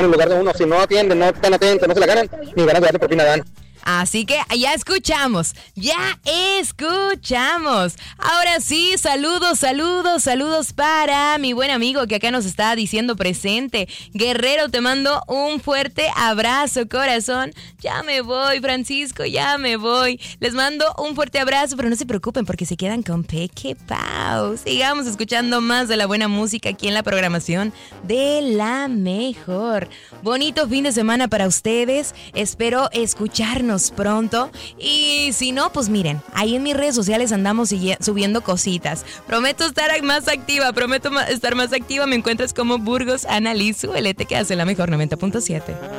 en el lugar de uno. Si no atienden, no están atentos, no se la ganan, ni ganas de darle propina dan. Así que ya escuchamos. Ahora sí, saludos para mi buen amigo que acá nos está diciendo presente. Guerrero, te mando un fuerte abrazo, corazón. Ya me voy, Francisco, ya me voy. Les mando un fuerte abrazo, pero no se preocupen porque se quedan con Peque Pau. Sigamos escuchando más de la buena música aquí en la programación de La Mejor. Bonito fin de semana para ustedes. Espero escucharnos pronto, y si no, pues miren, ahí en mis redes sociales andamos subiendo cositas. Prometo estar más activa, me encuentras como Burgos Ana Liz, LT, que hace La Mejor 90.7.